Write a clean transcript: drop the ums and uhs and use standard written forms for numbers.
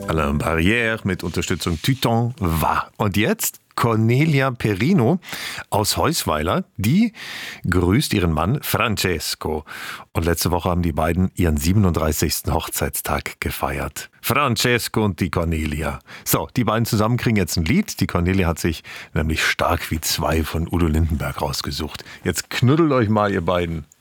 Alain Barrière mit Unterstützung Tuton Va. Und jetzt Cornelia Perino aus Heusweiler, die grüßt ihren Mann Francesco. Und letzte Woche haben die beiden ihren 37. Hochzeitstag gefeiert. Francesco und die Cornelia. So, die beiden zusammen kriegen jetzt ein Lied. Die Cornelia hat sich nämlich Stark wie zwei von Udo Lindenberg rausgesucht. Jetzt knuddelt euch mal, ihr beiden.